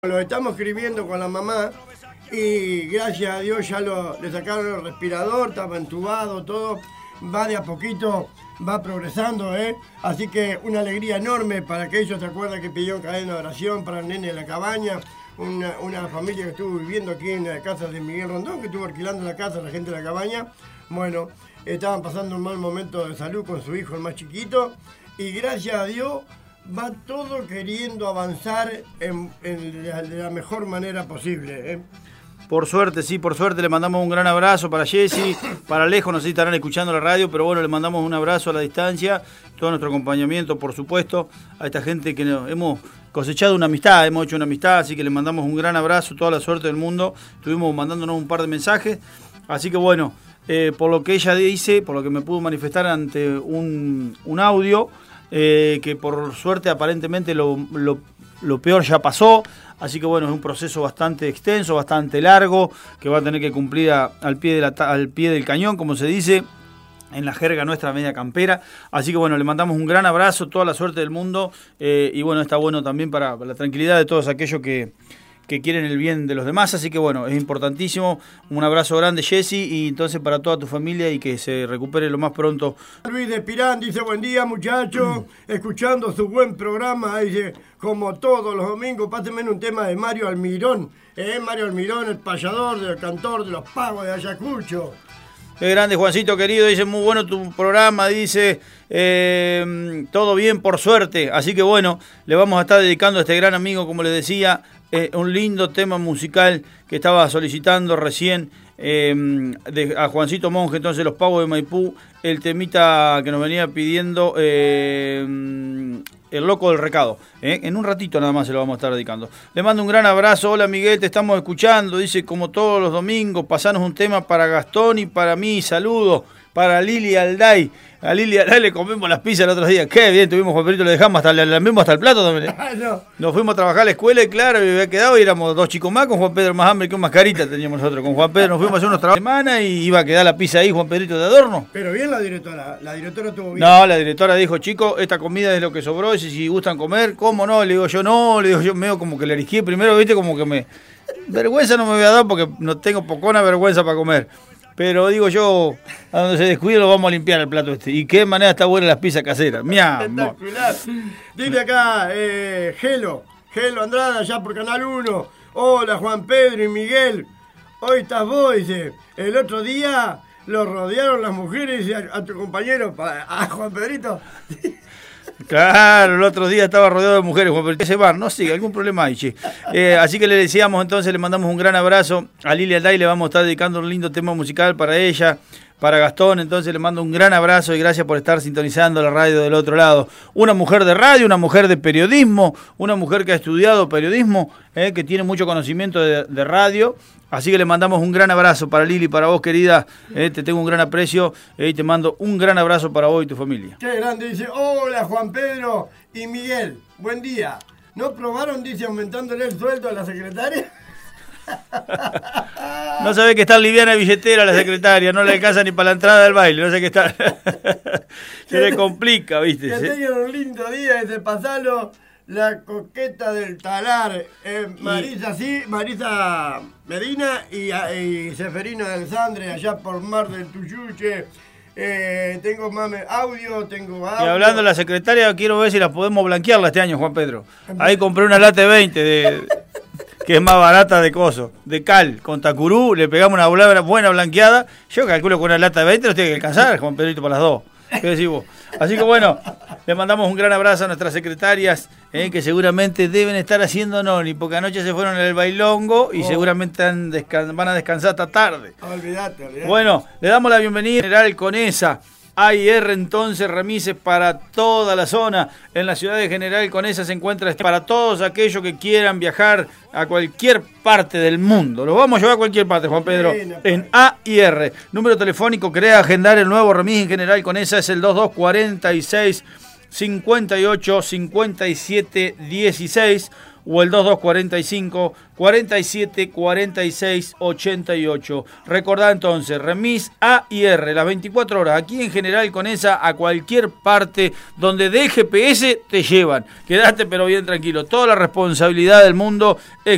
Lo estamos escribiendo con la mamá y gracias a Dios ya le sacaron el respirador, estaba entubado, todo, va de a poquito, va progresando, Así que una alegría enorme para que ellos se acuerdan que pidió cadena de oración para el nene de la cabaña, una familia que estuvo viviendo aquí en la casa de Miguel Rondón, que estuvo alquilando la casa, la gente de la cabaña. Bueno, estaban pasando un mal momento de salud con su hijo, el más chiquito, y gracias a Dios va todo queriendo avanzar de la mejor manera posible, Por suerte, sí, por suerte le mandamos un gran abrazo para Jessy, para Alejo, no sé si estarán escuchando la radio, pero bueno, le mandamos un abrazo a la distancia, todo nuestro acompañamiento, por supuesto, a esta gente que hemos cosechado una amistad, hemos hecho una amistad, así que le mandamos un gran abrazo, toda la suerte del mundo, estuvimos mandándonos un par de mensajes, así que bueno, por lo que ella dice, por lo que me pudo manifestar ante un audio, que por suerte aparentemente lo peor ya pasó, así que bueno, es un proceso bastante extenso, bastante largo, que va a tener que cumplir al pie del cañón, como se dice en la jerga nuestra media campera, así que bueno, le mandamos un gran abrazo, toda la suerte del mundo, y bueno, está bueno también para la tranquilidad de todos aquellos que quieren el bien de los demás, así que bueno, es importantísimo, un abrazo grande Jessy, y entonces para toda tu familia y que se recupere lo más pronto. Luis de Pirán dice: buen día muchachos, escuchando su buen programa, dice, como todos los domingos, pásenme un tema de Mario Almirón, Mario Almirón, el payador, del cantor de los pagos de Ayacucho. Qué grande, Juancito querido, dice, muy bueno tu programa, dice, todo bien por suerte, así que bueno, le vamos a estar dedicando a este gran amigo, como les decía, un lindo tema musical que estaba solicitando recién a Juancito Monge, entonces Los Pagos de Maipú, el temita que nos venía pidiendo El Loco del Recado. En un ratito nada más se lo vamos a estar dedicando. Le mando un gran abrazo. Hola Miguel, te estamos escuchando. Dice, como todos los domingos, pasanos un tema para Gastón y para mí. Saludos para Lili Alday. A Lili Alday le comimos las pizzas el otro día. Qué bien, tuvimos Juan Pedrito, le dejamos le lambimos hasta el plato también. No. Nos fuimos a trabajar a la escuela y claro, y había quedado y éramos dos chicos más, con Juan Pedro más hambre que un mascarita teníamos nosotros. Con Juan Pedro nos fuimos a hacer unos trabajos de semana y iba a quedar la pizza ahí, Juan Pedrito, de adorno. Pero bien la directora estuvo bien. No, la directora dijo, chicos, esta comida es lo que sobró, y si gustan comer, ¿cómo no? Le digo yo medio como que le erigié primero, viste, como que vergüenza no me voy a dar porque no tengo pocona vergüenza para comer. Pero digo yo, a donde se descuide lo vamos a limpiar el plato este. Y qué manera está buena las pizzas caseras. Espectacular. Dice acá, Gelo Andrada, allá por Canal 1. Hola Juan Pedro y Miguel. Hoy estás vos, dice. El otro día lo rodearon las mujeres y a tu compañero, a Juan Pedrito. Claro, el otro día estaba rodeado de mujeres, Juan Pedrito. Ese bar, no sé, algún problema hay, che. Así que le decíamos entonces, le mandamos un gran abrazo a Lili Alday, le vamos a estar dedicando un lindo tema musical para ella, para Gastón, entonces le mando un gran abrazo y gracias por estar sintonizando la radio del otro lado. Una mujer de radio, una mujer de periodismo, una mujer que ha estudiado periodismo, que tiene mucho conocimiento de radio. Así que le mandamos un gran abrazo para Lili, para vos querida, te tengo un gran aprecio y te mando un gran abrazo para vos y tu familia. Qué grande, dice, hola Juan Pedro y Miguel, buen día. ¿No probaron, dice, aumentándole el sueldo a la secretaria? No sabe que está liviana billetera la secretaria, no le alcanza ni para la entrada del baile, no sé qué está. Se le complica, viste. Que tengan un lindo día, ese pasalo. La coqueta del talar, Marisa Medina y Seferino del Sandre, allá por Mar del Tuyuche. Tengo audio. Y hablando de la secretaria, quiero ver si la podemos blanquearla este año, Juan Pedro. Ahí compré una lata de 20 que es más barata de cal, con tacurú, le pegamos una buena blanqueada. Yo calculo que una lata de 20 los tiene que alcanzar, Juan Pedrito, para las dos. ¿Qué decís vos? Así que bueno, le mandamos un gran abrazo a nuestras secretarias, que seguramente deben estar haciendo noni, porque anoche se fueron al bailongo y seguramente van a descansar hasta tarde. Olvídate. Bueno, le damos la bienvenida General Conesa. AIR entonces remises para toda la zona. En la ciudad de General Conesa se encuentra para todos aquellos que quieran viajar a cualquier parte del mundo. Los vamos a llevar a cualquier parte, Juan Pedro. En AIR. Número telefónico, querés agendar el nuevo remis en General Conesa, es el 2246 58 57 16 o el 2245 47 46 88. Recordá entonces, remis AIR, las 24 horas, aquí en General Conesa, a cualquier parte donde dé GPS te llevan. Quedate pero bien tranquilo, toda la responsabilidad del mundo es